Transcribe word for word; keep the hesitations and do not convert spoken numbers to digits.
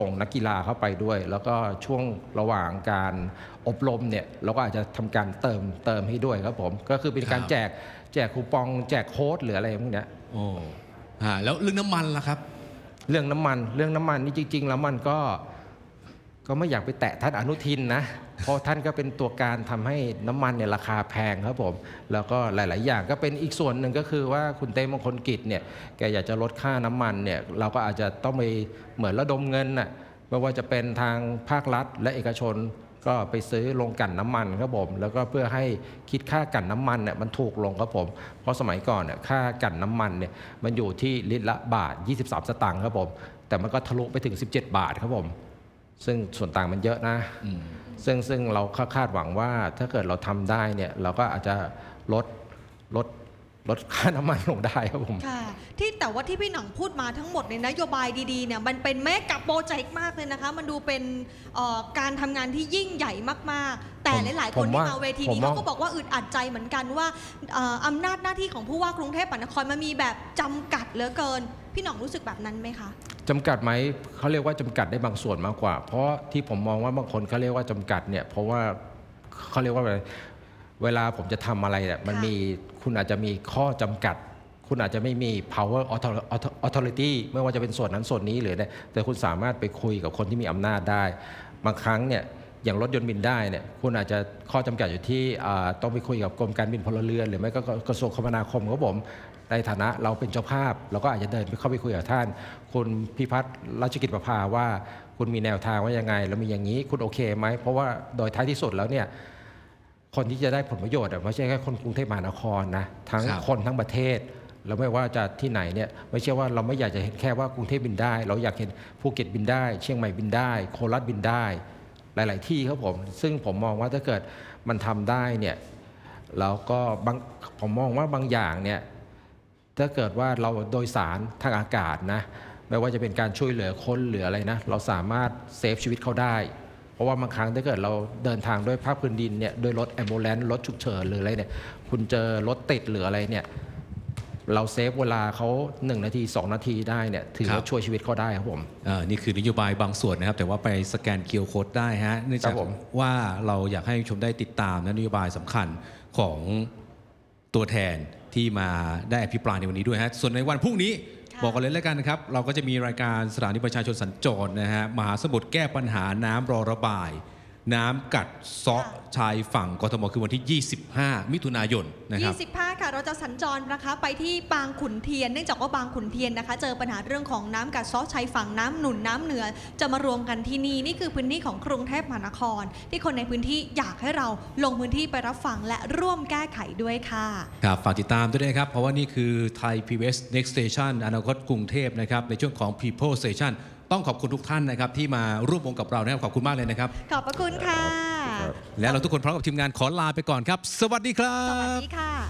ส่งนักกีฬาเข้าไปด้วยแล้วก็ช่วงระหว่างการอบรมเนี่ยเราก็อาจจะทำการเติมเติมให้ด้วยครับผมก็คือเป็นการแจกแจกคูปองแจกโค้ดหรืออะไรพวกนี้โอ้ฮะแล้วเรื่องน้ำมันล่ะครับเรื่องน้ำมันเรื่องน้ำมันนี่จริงๆแล้วมันก็ก็ไม่อยากไปแตะท่านอนุทินนะเพราะท่านก็เป็นตัวการทำให้น้ำมันเนี่ยราคาแพงครับผมแล้วก็หลายๆอย่างก็เป็นอีกส่วนหนึ่งก็คือว่าคุณเต้มงคลกิจเนี่ยแกอยากจะลดค่าน้ำมันเนี่ยเราก็อาจจะต้องไปเหมือนระดมเงินน่ะไม่ว่าจะเป็นทางภาครัฐและเอกชนก็ไปซื้อโรงกลั่นน้ำมันครับผมแล้วก็เพื่อให้คิดค่ากลั่นน้ำมันเนี่ยมันถูกลงครับผมเพราะสมัยก่อนเนี่ยค่ากลั่นน้ำมันเนี่ยมันอยู่ที่ลิตรละบาทยี่สิบสามสตางค์ครับผมแต่มันก็ทะลุไปถึงสิบเจ็ดบาทครับผมซึ่งส่วนต่างมันเยอะนะซึ่งซึ่งเราคาดหวังว่าถ้าเกิดเราทำได้เนี่ยเราก็อาจจะลดลดลดค่าน้ำมันลงได้ครับผมค่ะที่แต่ว่าที่พี่หน่องพูดมาทั้งหมดในนโยบายดีๆเนี่ยมันเป็นแม้กับโปรเจกต์มากเลยนะคะมันดูเป็นการทำงานที่ยิ่งใหญ่มากๆแต่หลายๆคนที่มาเวทีนี้เขาก็บอกว่าอึดอัดใจเหมือนกันว่าอำนาจหน้าที่ของผู้ว่ากรุงเทพมหานครมันมีแบบจำกัดเหลือเกินพี่หน่องรู้สึกแบบนั้นไหมคะจำกัดไหมเขาเรียกว่าจำกัดได้บางส่วนมากกว่าเพราะที่ผมมองว่าบางคนเขาเรียกว่าจำกัดเนี่ยเพราะว่าเขาเรียกว่าอะไรเวลาผมจะทำอะไรเนี่ยมันมีคุณอาจจะมีข้อจำกัดคุณอาจจะไม่มี power authority ไม่ว่าจะเป็นส่วนนั้นส่วนนี้หรือเนี่ยแต่คุณสามารถไปคุยกับคนที่มีอำนาจได้บางครั้งเนี่ยอย่างรถยนต์บินได้เนี่ยคุณอาจจะข้อจำกัดอยู่ที่ต้องไปคุยกับกรมการบินพลเรือนหรือไม่ก็กระทรวงคมนาคมครับผมในฐานะเราเป็นเจ้าภาพเราก็อาจจะเดินไปเข้าไปคุยกับท่านคุณพิพัฒน์รัชกิจประภาว่าคุณมีแนวทางว่ายังไงแล้วมีอย่างนี้คุณโอเคไหมเพราะว่าโดยท้ายที่สุดแล้วเนี่ยคนที่จะได้ผลประโยชน์ไม่ใช่แค่คนกรุงเทพมหานครนะทั้งคนทั้งประเทศแล้วไม่ว่าจะที่ไหนเนี่ยไม่ใช่ว่าเราไม่อยากจะเห็นแค่ว่ากรุงเทพบินได้เราอยากเห็นภูเก็ตบินได้เชียงใหม่บินได้โคราชบินได้หลายๆที่ครับผมซึ่งผมมองว่าถ้าเกิดมันทำได้เนี่ยแล้วก็บางผมมองว่าบางอย่างเนี่ยถ้าเกิดว่าเราโดยสารทางอากาศนะไม่ว่าจะเป็นการช่วยเหลือคนหรืออะไรนะเราสามารถเซฟชีวิตเขาได้เพราะว่าบางครั้งถ้าเกิดเราเดินทางด้วยภาคพื้นดินเนี่ยด้วยรถแอมบูเลนซ์รถฉุกเฉินหรืออะไรเนี่ยคุณเจอรถติดหรืออะไรเนี่ยเราเซฟเวลาเขาหนึ่งนาทีสองนาทีได้เนี่ยถือว่าช่วยชีวิตเขาได้ครับผมนี่คือนโยบายบางส่วนนะครับแต่ว่าไปสแกน คิว อาร์ Code ได้ฮะเนื่องจากว่าเราอยากให้ชมได้ติดตามนโยบายสำคัญของตัวแทนที่มาได้อภิปรายในวันนี้ด้วยฮะส่วนในวันพรุ่งนี้บอกกันเลยแล้วกันนะครับเราก็จะมีรายการสถานีประชาชนสัญจรนะฮะมหาสมุทรแก้ปัญหาน้ำรอระบายน้ำกัดเซาะชายฝั่งกทมคือวันที่ยี่สิบห้ามิถุนายนนะครับยี่สิบห้าค่ะเราจะสัญจรนะคะไปที่บางขุนเทียนเนื่องจากว่าบางขุนเทียนนะคะเจอปัญหาเรื่องของน้ำกัดเซาะชายฝั่งน้ำหนุนน้ำเหนือจะมารวมกันที่นี่นี่คือพื้นที่ของกรุงเทพมหานครที่คนในพื้นที่อยากให้เราลงพื้นที่ไปรับฟังและร่วมแก้ไขด้วยค่ะครับฝากติดตามด้วยนะครับเพราะว่านี่คือไทย พี บี เอส Next Station อนาคตกรุงเทพนะครับในช่วงของ People Station ต้องขอบคุณทุกท่านนะครับที่มาร่วมวงกับเรานะครับขอบคุณมากเลยนะครับขอบพระคุณค่ะและเราทุกคนพร้อมกับทีมงานขอลาไปก่อนครับสวัสดีครับสวัสดีค่ะ